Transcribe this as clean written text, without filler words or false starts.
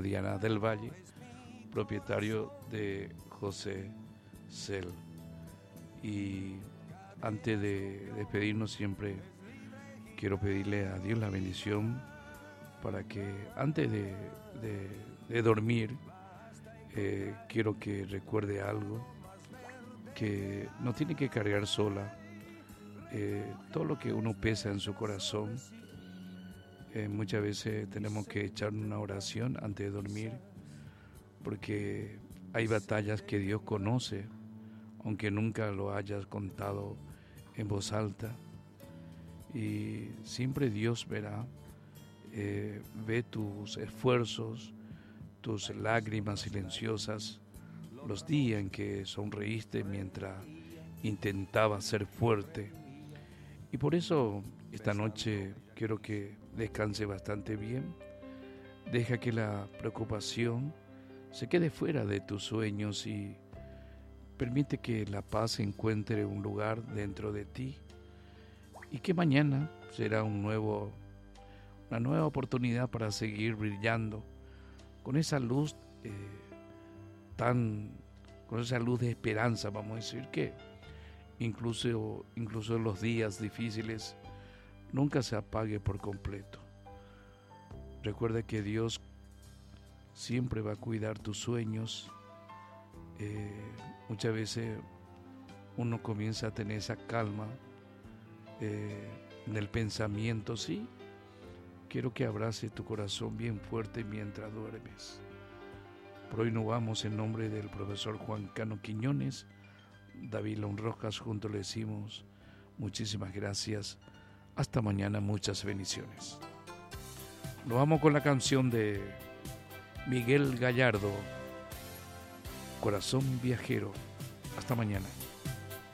Diana del Valle, propietario de José Cel. Y antes de despedirnos siempre quiero pedirle a Dios la bendición para que antes de dormir quiero que recuerde algo, que no tiene que cargar sola todo lo que uno pesa en su corazón. Muchas veces tenemos que echar una oración antes de dormir, porque hay batallas que Dios conoce, aunque nunca lo hayas contado en voz alta, y siempre Dios verá, ve tus esfuerzos, tus lágrimas silenciosas, los días en que sonreíste mientras intentabas ser fuerte. Y por eso esta noche quiero que descanse bastante bien. Deja que la preocupación se quede fuera de tus sueños y permite que la paz encuentre un lugar dentro de ti, y que mañana será una nueva oportunidad para seguir brillando con esa luz con esa luz de esperanza, vamos a decir, que incluso en los días difíciles nunca se apague por completo. Recuerda que Dios siempre va a cuidar tus sueños. Muchas veces uno comienza a tener esa calma en el pensamiento. Sí, quiero que abrace tu corazón bien fuerte mientras duermes. Por hoy nos vamos en nombre del profesor Juan Cano Quiñones, David Lon Rojas, juntos le decimos muchísimas gracias. Hasta mañana, muchas bendiciones. Nos vamos con la canción de Miguel Gallardo, Corazón Viajero. Hasta mañana.